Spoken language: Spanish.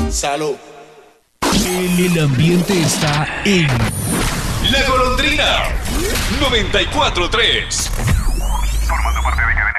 Salud. El ambiente está en La Golondrina 94.3. Formando parte de